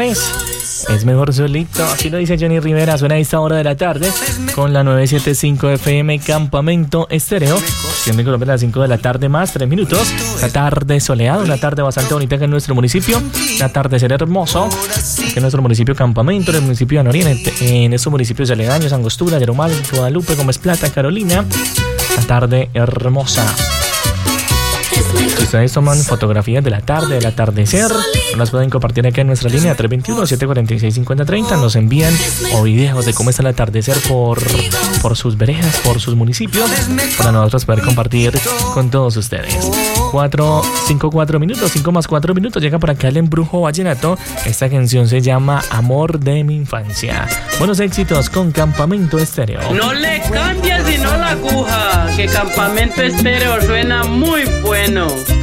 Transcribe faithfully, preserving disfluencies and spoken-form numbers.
Es, es mejor solito, así lo dice Johnny Rivera. Suena a esta hora de la tarde con la novecientos setenta y cinco F M Campamento Estéreo. Siendo en Colombia a las cinco de la tarde más tres minutos. Una tarde soleada, una tarde bastante bonita que en nuestro municipio. Un atardecer hermoso que en nuestro municipio Campamento, en el municipio de Anorí, en, en estos municipios aledaños, Angostura, Yeromal, Guadalupe, Gómez Plata, Carolina. Una tarde hermosa. Si ustedes toman fotografías de la tarde, del atardecer, las pueden compartir acá en nuestra línea tres dos uno, siete cuatro seis, cinco cero tres cero. Nos envían o videos de cómo está el atardecer por, por sus veredas, por sus municipios, para nosotros poder compartir con todos ustedes. cuatro, cinco, cuatro minutos, cinco más cuatro minutos. Llega por acá el embrujo vallenato. Esta canción se llama Amor de mi infancia. Buenos éxitos con Campamento Estéreo. No le cambies sino la aguja, que Campamento Estéreo suena muy bueno.